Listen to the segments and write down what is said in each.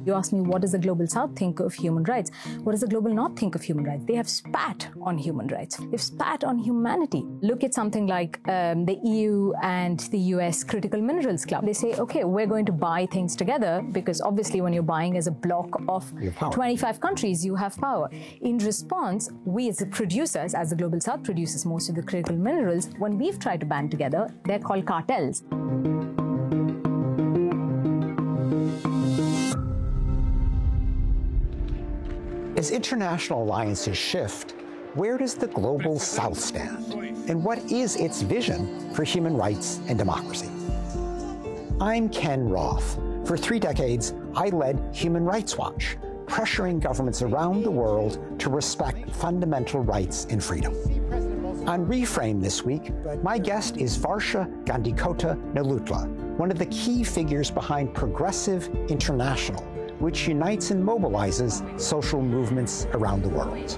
You ask me, what does the Global South think of human rights? What does the Global North think of human rights? They have spat on human rights. They've spat on humanity. Look at something like the EU and the US Critical Minerals Club. They say, okay, we're going to buy things together because obviously when you're buying as a block of 25 countries, you have power. In response, we as the producers, as the Global South produces most of the critical minerals, when we've tried to band together, they're called cartels. As international alliances shift, where does the Global South stand? And what is its vision for human rights and democracy? I'm Ken Roth. For 3 decades, I led Human Rights Watch, pressuring governments around the world to respect fundamental rights and freedom. On Reframe this week, my guest is Varsha Gandikota Nalutla, one of the key figures behind Progressive International, which unites and mobilizes social movements around the world.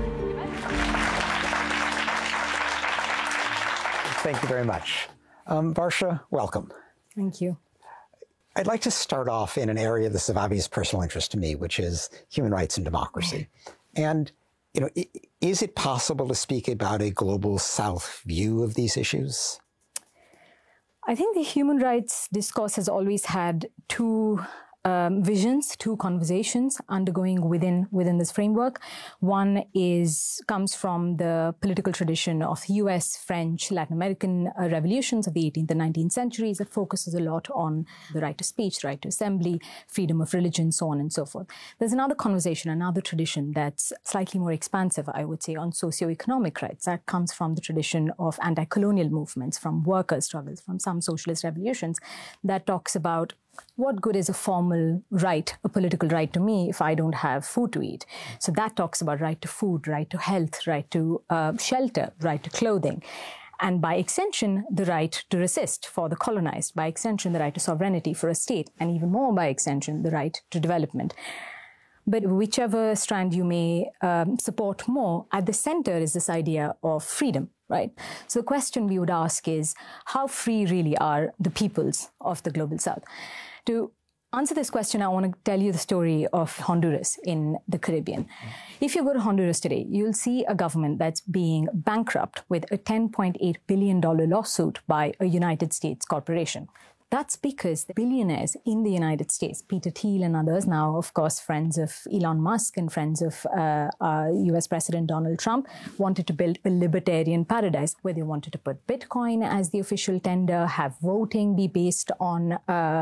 Thank you very much. Varsha, welcome. Thank you. I'd like to start off in an area that's of obvious personal interest to me, which is human rights and democracy. And, is it possible to speak about a Global South view of these issues? I think the human rights discourse has always had two visions, two conversations undergoing within this framework. One comes from the political tradition of US, French, Latin American revolutions of the 18th and 19th centuries that focuses a lot on the right to speech, the right to assembly, freedom of religion, so on and so forth. There's another conversation, another tradition that's slightly more expansive, I would say, on socioeconomic rights. That comes from the tradition of anti-colonial movements, from workers' struggles, from some socialist revolutions, that talks about what good is a formal right, a political right to me if I don't have food to eat? So that talks about right to food, right to health, right to shelter, right to clothing. And by extension, the right to resist for the colonized. By extension, the right to sovereignty for a state. And even more by extension, the right to development. But whichever strand you may support more, at the center is this idea of freedom, right? So the question we would ask is, how free really are the peoples of the Global South? To answer this question, I want to tell you the story of Honduras in the Caribbean. If you go to Honduras today, you'll see a government that's being bankrupt with a $10.8 billion lawsuit by a United States corporation. That's because the billionaires in the United States, Peter Thiel and others, now, of course, friends of Elon Musk and friends of US President Donald Trump, wanted to build a libertarian paradise where they wanted to put Bitcoin as the official tender, have voting be based on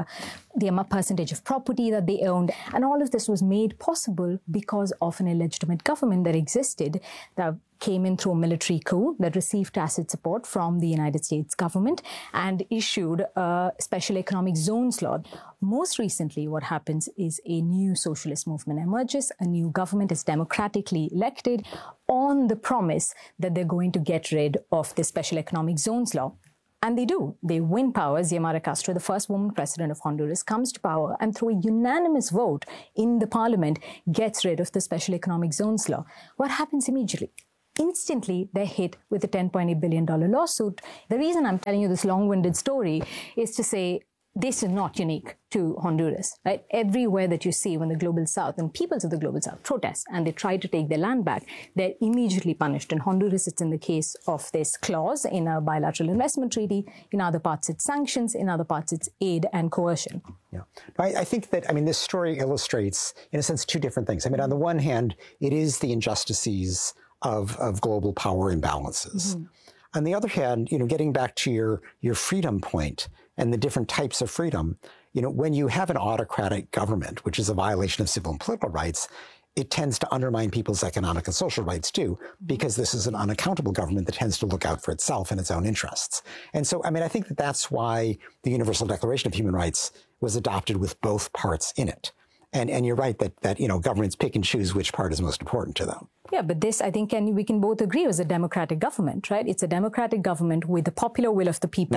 the percentage of property that they owned. And all of this was made possible because of an illegitimate government that existed that came in through a military coup that received tacit support from the United States government and issued a special economic zones law. Most recently, what happens is a new socialist movement emerges, a new government is democratically elected on the promise that they're going to get rid of the special economic zones law. And they do. They win power. Xiomara Castro, the first woman president of Honduras, comes to power and through a unanimous vote in the parliament gets rid of the special economic zones law. What happens immediately? Instantly, they're hit with a $10.8 billion lawsuit. The reason I'm telling you this long-winded story is to say this is not unique to Honduras, right? Everywhere that you see when the Global South and peoples of the Global South protest and they try to take their land back, they're immediately punished. In Honduras, it's in the case of this clause in a bilateral investment treaty. In other parts, it's sanctions. In other parts, it's aid and coercion. Yeah, I think that, this story illustrates, in a sense, two different things. On the one hand, it is the injustices of global power imbalances. Mm-hmm. On the other hand, getting back to your freedom point and the different types of freedom, when you have an autocratic government, which is a violation of civil and political rights, it tends to undermine people's economic and social rights too, because this is an unaccountable government that tends to look out for itself and its own interests. And so, I think that that's why the Universal Declaration of Human Rights was adopted with both parts in it. And you're right that governments pick and choose which part is most important to them. Yeah, but this, I think, we can both agree, was a democratic government, right? It's a democratic government with the popular will of the people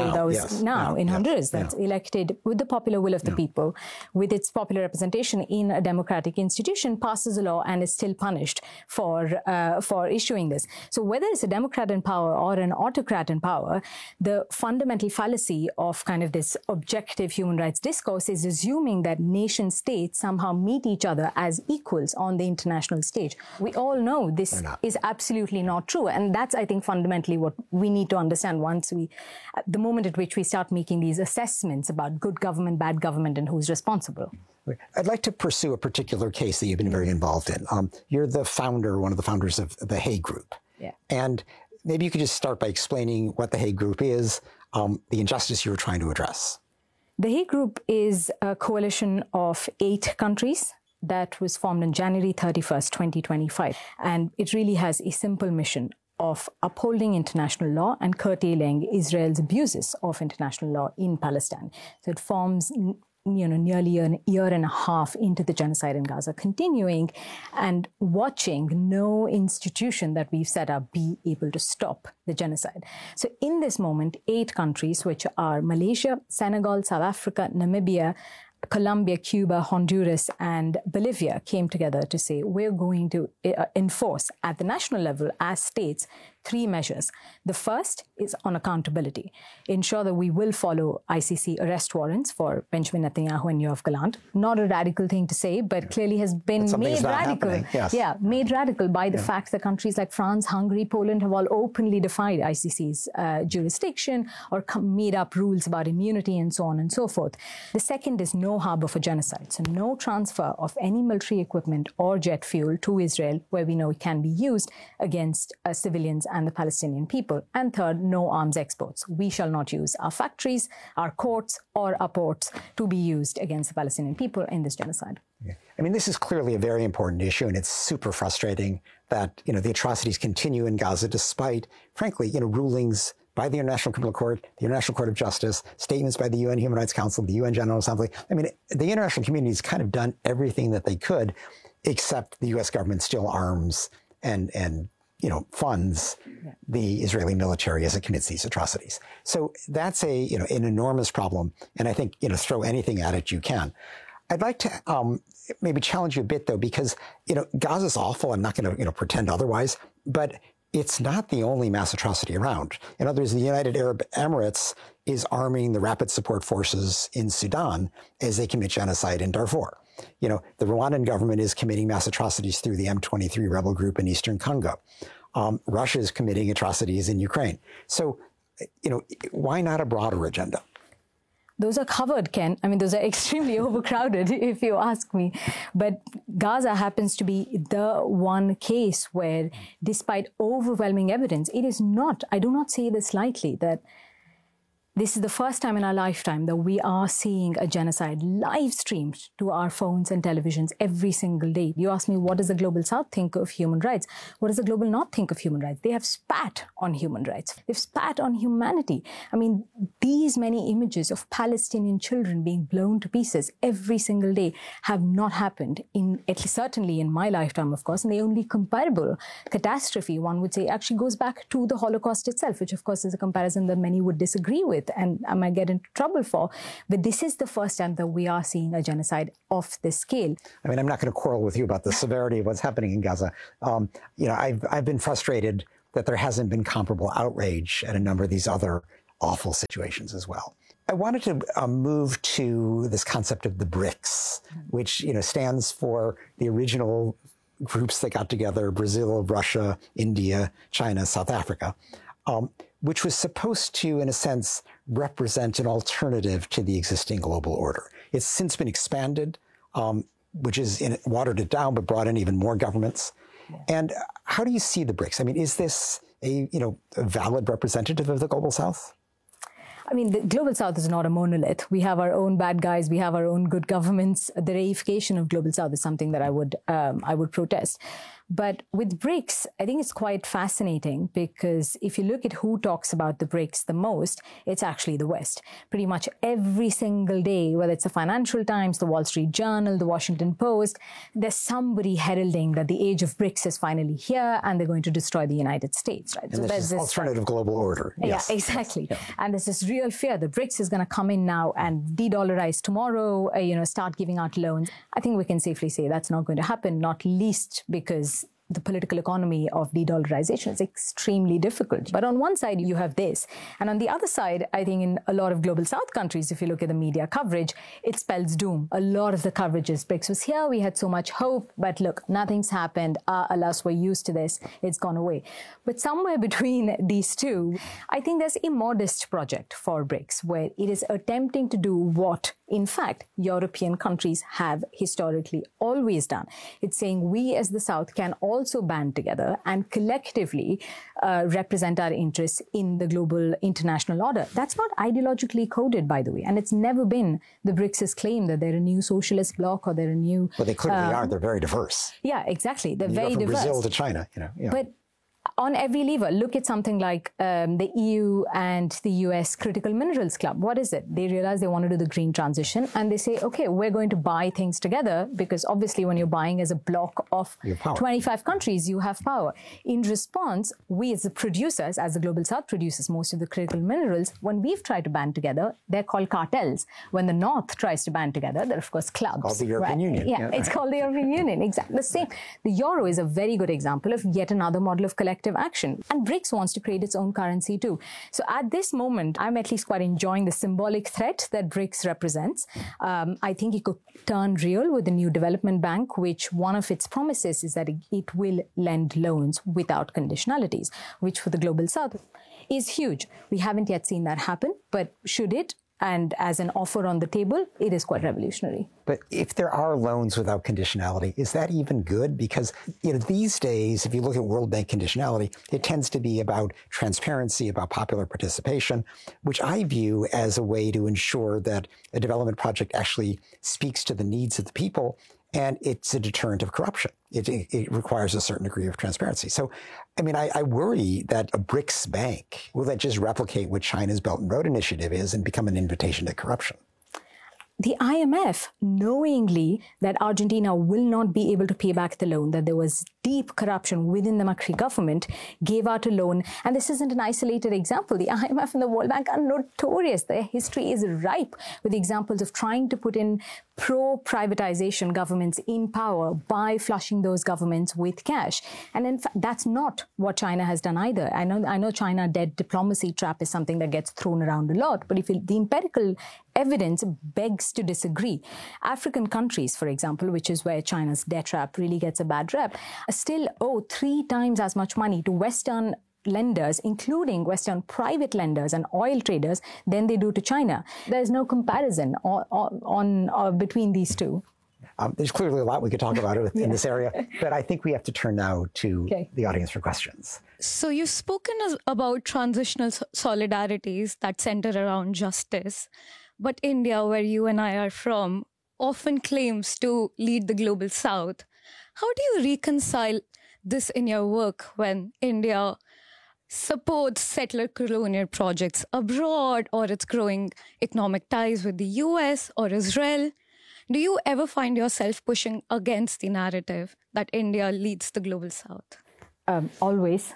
in Honduras, that's elected with the popular will of the people, with its popular representation in a democratic institution, passes a law and is still punished for issuing this. So whether it's a Democrat in power or an autocrat in power, the fundamental fallacy of kind of this objective human rights discourse is assuming that nation states somehow meet each other as equals on the international stage. We all know this is absolutely not true. And that's, I think, fundamentally what we need to understand the moment at which we start making these assessments about good government, bad government, and who's responsible. I'd like to pursue a particular case that you've been very involved in. You're one of the founders of the Hague Group. Yeah. And maybe you could just start by explaining what the Hague Group is, the injustice you were trying to address. The Hague Group is a coalition of 8 countries that was formed on January 31st, 2025. And it really has a simple mission of upholding international law and curtailing Israel's abuses of international law in Palestine. So it forms nearly a year and a half into the genocide in Gaza, continuing and watching no institution that we've set up be able to stop the genocide. So in this moment, 8 countries, which are Malaysia, Senegal, South Africa, Namibia, Colombia, Cuba, Honduras, and Bolivia, came together to say we're going to enforce at the national level as states 3 measures. The first is on accountability. Ensure that we will follow ICC arrest warrants for Benjamin Netanyahu and Yoav Gallant. Not a radical thing to say, but clearly has been made radical. Yes. Yeah, made radical by the fact that countries like France, Hungary, Poland have all openly defied ICC's jurisdiction or made up rules about immunity and so on and so forth. The second is no harbor for genocide. So no transfer of any military equipment or jet fuel to Israel where we know it can be used against civilians and the Palestinian people. And third, no arms exports. We shall not use our factories, our courts, or our ports to be used against the Palestinian people in this genocide. I mean, this is clearly a very important issue, and it's super frustrating that, the atrocities continue in Gaza despite, frankly, rulings by the International Criminal Court, the International Court of Justice, statements by the UN Human Rights Council, the UN General Assembly. I mean, the international community has kind of done everything that they could, except the U.S. government still arms and funds the Israeli military as it commits these atrocities. So that's an enormous problem. And I think, throw anything at it you can. I'd like to maybe challenge you a bit, though, because, Gaza's awful. I'm not going to, pretend otherwise. But it's not the only mass atrocity around. In other words, the United Arab Emirates is arming the Rapid Support Forces in Sudan as they commit genocide in Darfur. The Rwandan government is committing mass atrocities through the M23 rebel group in eastern Congo. Russia is committing atrocities in Ukraine. So, why not a broader agenda? Those are covered, Ken. I mean, those are extremely overcrowded, if you ask me. But Gaza happens to be the one case where, despite overwhelming evidence, it is not, I do not say this lightly, that this is the first time in our lifetime that we are seeing a genocide live streamed to our phones and televisions every single day. You ask me, what does the Global South think of human rights? What does the Global North think of human rights? They have spat on human rights. They've spat on humanity. I mean, these many images of Palestinian children being blown to pieces every single day have not happened, at least certainly in my lifetime, of course. And the only comparable catastrophe, one would say, actually goes back to the Holocaust itself, which, of course, is a comparison that many would disagree with and I might get into trouble for. But this is the first time that we are seeing a genocide of this scale. I mean, I'm not going to quarrel with you about the severity of what's happening in Gaza. I've been frustrated that there hasn't been comparable outrage at a number of these other awful situations as well. I wanted to move to this concept of the BRICS, which stands for the original groups that got together: Brazil, Russia, India, China, South Africa. Which was supposed to, in a sense, represent an alternative to the existing global order. It's since been expanded, which is watered it down, but brought in even more governments. Yeah. And how do you see the BRICS? I mean, is this a valid representative of the Global South? I mean, the Global South is not a monolith. We have our own bad guys. We have our own good governments. The reification of Global South is something that I would protest. But with BRICS, I think it's quite fascinating because if you look at who talks about the BRICS the most, it's actually the West. Pretty much every single day, whether it's the Financial Times, the Wall Street Journal, the Washington Post, there's somebody heralding that the age of BRICS is finally here and they're going to destroy the United States, right? And so there's this alternative global order. Yes. Yeah, exactly. Yeah. And there's this real fear that BRICS is going to come in now and de-dollarize tomorrow, start giving out loans. I think we can safely say that's not going to happen, not least because the political economy of de-dollarization is extremely difficult. But on one side, you have this. And on the other side, I think in a lot of global south countries, if you look at the media coverage, it spells doom. A lot of the coverage is BRICS was here, we had so much hope, but look, nothing's happened. Alas, we're used to this. It's gone away. But somewhere between these two, I think there's a modest project for BRICS where it is attempting to do what, in fact, European countries have historically always done. It's saying we as the South can also band together and collectively represent our interests in the global international order. That's not ideologically coded, by the way, and it's never been the BRICS' claim that they're a new socialist bloc or they're a new... Well, they clearly are. They're very diverse. Yeah, exactly. They're very diverse. Brazil to China, Yeah. But on every lever, look at something like the EU and the US Critical Minerals Club. What is it? They realize they want to do the green transition and they say, okay, we're going to buy things together because obviously when you're buying as a block of 25 countries, you have power. In response, we as the producers, as the Global South produces most of the critical minerals, when we've tried to band together, they're called cartels. When the North tries to band together, they're of course clubs. It's called the European Union. Yeah, it's called the European Union. Exactly the same. The euro is a very good example of yet another model of collective action. And BRICS wants to create its own currency too. So at this moment, I'm at least quite enjoying the symbolic threat that BRICS represents. I think it could turn real with the new development bank, which one of its promises is that it will lend loans without conditionalities, which for the Global South is huge. We haven't yet seen that happen, but should it? And as an offer on the table, it is quite revolutionary. But if there are loans without conditionality, is that even good? Because these days, if you look at World Bank conditionality, it tends to be about transparency, about popular participation, which I view as a way to ensure that a development project actually speaks to the needs of the people. And it's a deterrent of corruption. It requires a certain degree of transparency. So, I worry that a BRICS bank, will that just replicate what China's Belt and Road Initiative is and become an invitation to corruption? The IMF, knowingly that Argentina will not be able to pay back the loan, that there was deep corruption within the Macri government, gave out a loan. And this isn't an isolated example. The IMF and the World Bank are notorious. Their history is ripe with examples of trying to put in pro-privatization governments in power by flushing those governments with cash. And in fact, that's not what China has done either. I know China debt diplomacy trap is something that gets thrown around a lot, but the empirical evidence begs to disagree. African countries, for example, which is where China's debt trap really gets a bad rep, still owe 3 times as much money to Western lenders, including Western private lenders and oil traders, than they do to China. There's no comparison between these two. There's clearly a lot we could talk about in this area, but I think we have to turn now to the audience for questions. So you've spoken about transitional solidarities that center around justice, but India, where you and I are from, often claims to lead the Global South. How do you reconcile this in your work when India supports settler colonial projects abroad, or its growing economic ties with the US or Israel? Do you ever find yourself pushing against the narrative that India leads the Global South? Always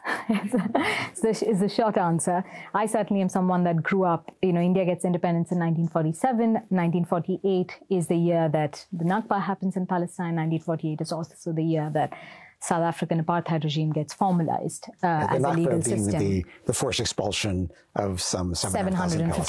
is the short answer. I certainly am someone that grew up, India gets independence in 1947. 1948 is the year that the Nakba happens in Palestine. 1948 is also the year that South African apartheid regime gets formalized as a legal system. The forced expulsion of some 750,000